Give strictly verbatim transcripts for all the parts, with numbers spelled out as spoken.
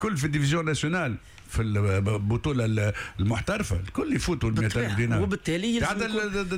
كل في الديفيزيون ناسيونال في البطوله المحترفه الكل يفوتوا ال مئة ألف دينار، وبالتالي يلزم حتى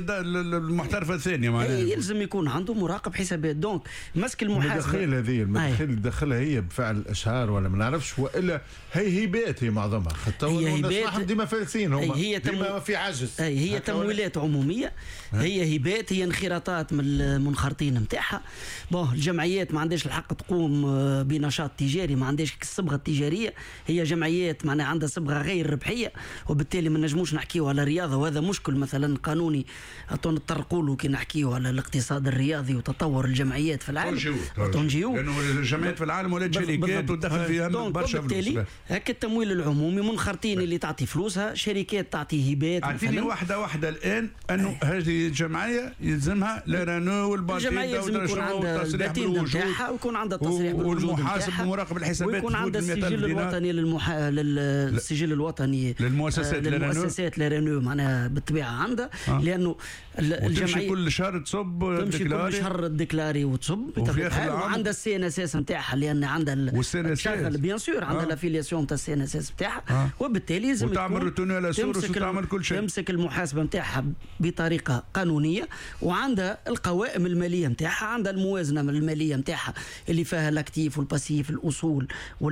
المحترفه الثانيه معناها يلزم يكون عنده مراقب حسابات. دونك مسك المحاسبه المداخيل هذه المداخيل اللي دخلها هي بفعل الاشهار ولا ما نعرفش، والا هي هبات هي معظمها، حتى هي هبات ديما فالسين هما هي ديما في عجز. هي, هي تمويلات عموميه، هي هبات، هي انخراطات من المنخرطين نتاعها. بون الجمعيات ما عندهاش الحق تقوم بنشاط تجاري، ما عندهاش الصبغه التجاريه، هي جمعيات معناها عندها صبغه غير ربحيه، وبالتالي ما نجموش نحكيو على رياضه، وهذا مشكل مثلا قانوني نطرقوا له كي نحكيو على الاقتصاد الرياضي وتطور الجمعيات في العالم. تونجيو لانه الجمعيات في العالم ولات شركات ودخل فيها برشا فلوس. هكا التمويل العمومي منخرطين اللي تعطي فلوسها، شركات تعطي هبات. اعطيني واحده واحده الان انه هذه الجمعيه يلزمها لا رانو والباتين الجمعيه لازم يكون عندها الباتين نتاعها ويكون عندها تصريح بالوجود والمحاسب ومراقب الحسابات ويكون عندها السجل الوطني للمحا... للسجل الوطني للمؤسسات للمؤسسات لا رانو معناها بالطبيعه عندها آه. لانه الجمعيه كل شهر تصب تمشي كل شهر الديكلاري وتصب وعندها السي ان اس اس نتاعها لان عندها تشغل بيان سور عندها لافيلياسيون تاع السي ان اس اس نتاعها آه. وبالتالي لازم وتعمل روتوني على سورس وتعمل كل شيء، تمسك المحاسبه نتاعها بطريقه قانونيه، وعندها القوائم الماليه نتاعها، عندها الموازنه الماليه نتاعها اللي فيها الاكتيف والباسيف الاصول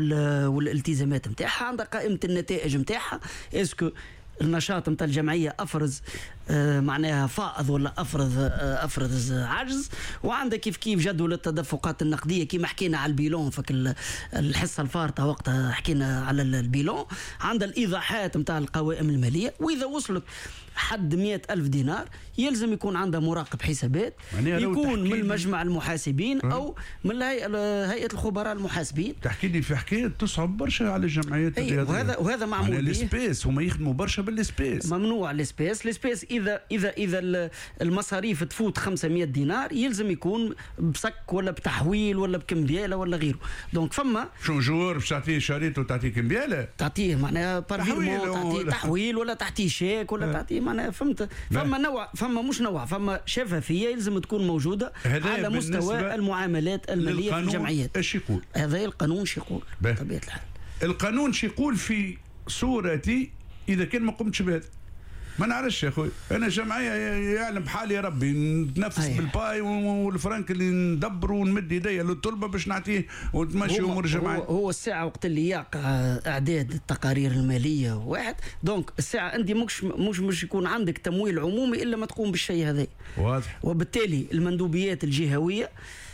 والالتزامات نتاعها، عندها قائمه النتائج نتاعها، اسكو النشاط نتاع الجمعيه افرز آه معناها فائض ولا افرز آه افرز عجز، وعندها كيف كيف جدول التدفقات النقديه كيما حكينا على البيلون فك الحصه الفارطه وقتها حكينا على البيلون، عندها الايضاحات نتاع القوائم الماليه، واذا وصلت حد مئة ألف دينار يلزم يكون عندها مراقب حسابات يكون من مجمع المحاسبين أه؟ أو من هيئة الخبراء المحاسبين. تحكي لي في حكاية تصعب برشا على الجمعيات الرياضية، وهذا وهذا معمول به. الاسبيس هما يخدموا برشا بالاسبيس، ممنوع الاسبيس. الاسبيس إذا إذا إذا المصاريف تفوت خمسمئة دينار يلزم يكون بسك ولا بتحويل ولا بكمبيالة ولا غيره. دونك فما شو جوار باش تعطيه شريط وتعطيه كمبيالة، تعطيه معناها بارفيرمون، تعطيه تحويل ولا تعطيه شيك ولا تعطيه معناها فهمت. فما نوع، فما مش نوع، فما شفافيه يلزم تكون موجوده على مستوى المعاملات الماليه في الجمعيات. ايش يقول هذا القانون؟ شو يقول بطبيعه الحال؟ القانون شو يقول في صورتي اذا كان ما قمتش بهذا؟ ما نعرفش يا اخوي، انا جمعيه يعلم بحالي يا ربي، نتنفس أيه. بالباي والفرنك اللي ندبر ونمد يديا للطلبه باش نعطيه وتمشي امور الجمعيه. هو, هو الساعه وقت اللي يقع اعداد التقارير الماليه واحد، دونك الساعه عندي مش مش مش يكون عندك تمويل عمومي الا ما تقوم بالشيء هذا. واضح. وبالتالي المندوبيات الجهويه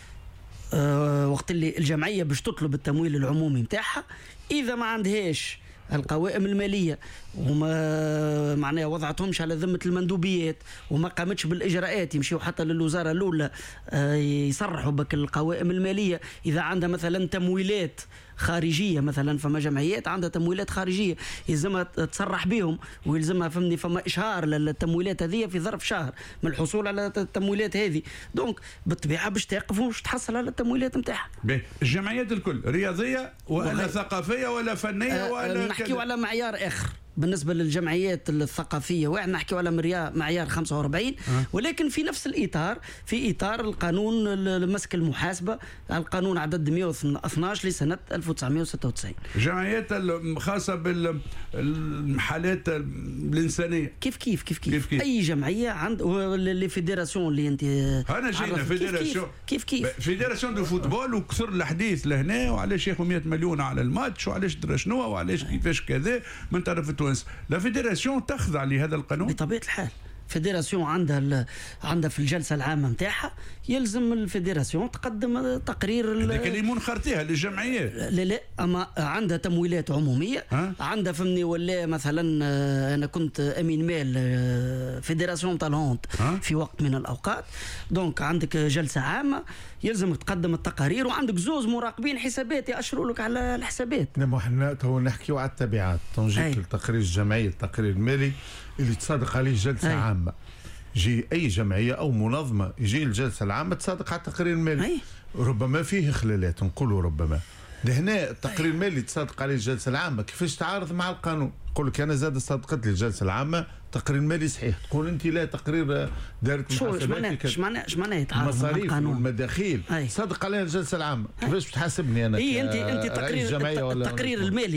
أه وقت اللي الجمعيه باش تطلب التمويل العمومي نتاعها، اذا ما عندهاش القوائم الماليه وما معناها وضعتهمش على ذمه المندوبيات وما قامتش بالاجراءات، يمشيوا حتى للوزاره الاولى يصرحوا بك القوائم الماليه. اذا عندها مثلا تمويلات خارجيه، مثلا فما جمعيات عندها تمويلات خارجيه يلزمها تصرح بهم ويلزمها فهمني فما اشهار للتمويلات هذه في ظرف شهر من الحصول على التمويلات هذه، دونك بالطبيعه باش تقف وش تحصل على التمويلات نتاعها. الجمعيات الكل رياضيه ولا ثقافيه ولا فنيه أه ولا نحكيو على معيار اخر بالنسبه للجمعيات الثقافيه، واحد نحكيو على معيار خمسة وأربعين أه. ولكن في نفس الاطار، في اطار القانون مسك المحاسبه، القانون عدد مئة واثناش لسنه ألف وتسعمئة وستة وتسعين. الجمعيات الخاصه بالحالات الانسانيه كيف كيف كيف كيف, كيف, كيف. اي جمعيه عند لي فيدراسيون اللي انت انا جينا فيدراسيون كيف كيف, كيف. فيدراسيون دو فوتبول وكثر الحديث لهنا وعلاش ياخذوا مئة مليون على الماتش وعلاش درا شنو وعلاش كيفاش كذا من طرف التونس. لا فيدراسيون تخضع لهذا القانون بطبيعه الحال. فيدراسيون عندها عندها في الجلسه العامه نتاعها يلزم الفيدراسيون تقدم تقرير. لكن اللي منخرطيها للجمعيات لا لا اما عندها تمويلات عموميه، عندها فهمني ولا مثلا انا كنت امين مال فيدراسيون تالونت في وقت من الاوقات، دونك عندك جلسه عامه يلزم تقدم التقارير، وعندك زوز مراقبين حسابات ياشروا لك على الحسابات. نعم احنا تو نحكيو على التبعات، تنجيك التقرير الجمعيه التقرير المالي اللي تصادق عليه جلسه أي. عامه. يجي اي جمعيه او منظمه يجي الجلسه العامه تصادق على التقرير المالي، ربما فيه خلالات، نقولوا ربما لهنا التقرير المالي تصادق عليه الجلسه العامه كيفاش تعارض مع القانون؟ يقول لك انا زاد صادقت لي الجلسه العامه تقرير مالي صحيح، تقول انت لا تقرير دارت شو اش معناه اش معناه اش معناه يتعارض مع القانون؟ المصاريف والمداخيل صادق عليها الجلسه العامه، كيفاش بتحاسبني انا؟ اي انت انت تقرير التقرير المالي